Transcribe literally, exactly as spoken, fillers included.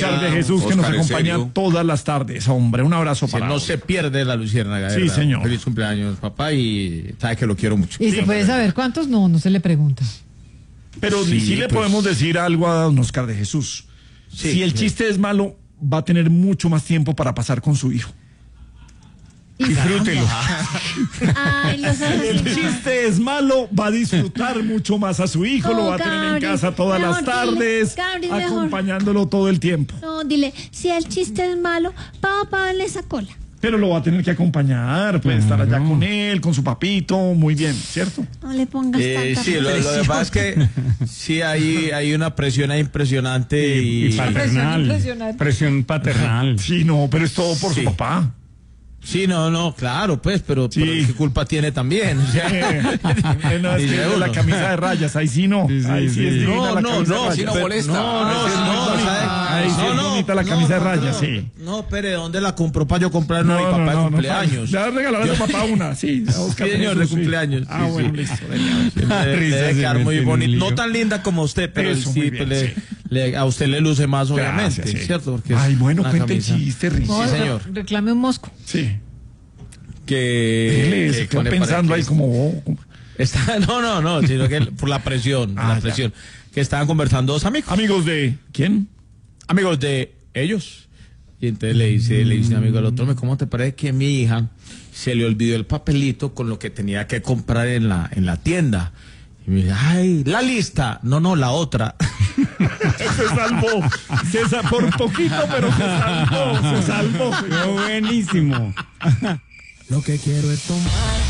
Oscar de Jesús, que nos Oscar, ¿en acompaña serio? todas las tardes, hombre. Un abrazo Sí, para no él. se pierde la luciérnaga. de Sí, verdad. señor. Feliz cumpleaños, papá, y sabe que lo quiero mucho. ¿Y se puede saber cuántos? No, no se le pregunta. Pero Sí, sí, le pues. podemos decir algo a don Oscar de Jesús. Sí, si el sí. chiste es malo, va a tener mucho más tiempo para pasar con su hijo. Disfrútelo. Ay, los Si el chiste es malo, va a disfrutar mucho más a su hijo, Oh, lo va a tener en Gabriel, casa todas las mejor tardes, dile, Gabriel, mejor. acompañándolo todo el tiempo. No, dile, si el chiste es malo, papá le esa cola. Pero lo va a tener que acompañar, puede estar allá con él, con su papito, muy bien, ¿cierto? No le pongas Eh, tanta sí, lo, lo que presión. pasa es que sí hay, hay una presión ahí impresionante y, Presión Y paternal. impresionante. Presión paternal. Sí, no, pero es todo por Sí. su papá. sí, no, no, claro, pues, pero, Sí. pero ¿qué culpa tiene también? O sea, Eh, no, es que dice es la uno. camisa de rayas, ahí sí no. Sí, sí, ahí sí, sí. es divina No, la no, camisa de no, rayas. sí no Pero- molesta. No, no, No, sí es no, muy bonita. ¿sabe? Ahí sí es bonita la camisa de rayas, sí. No, pero ¿dónde la compró para yo comprar una No, de mi no, papá de no, no, cumpleaños? ya regalaron a papá una, sí. A Oscar Sí, señor, de Jesús, sí. cumpleaños, Ah, sí, bueno, sí. listo. venga. Debe, Risa debe se quedar mete muy en un bonito. lío. No tan linda como usted, pero Eso, sí, muy bien, pues, le- sí. le- a usted le luce más, obviamente, Gracias, sí. ¿cierto? Porque Ay, es bueno, una cuente el camisa chiste, Risa. No, Sí, señor. reclame un mosco. Sí. que, Dile, que se quedó con el pensando para- ahí como... oh, como- Está, no, no, no, sino que por la presión, Ah, la ya. presión. Que estaban conversando dos amigos, Amigos de... ¿Quién? amigos de ellos. Y entonces le dice, le dice un amigo al otro, "Me, ¿cómo te parece que a mi hija se le olvidó el papelito con lo que tenía que comprar en la, en la tienda?" Y me dice, "Ay, la lista." No, no, la otra. Se salvó. Se sa- por poquito, pero se salvó. Se salvó. Qué buenísimo. Lo que quiero es tomar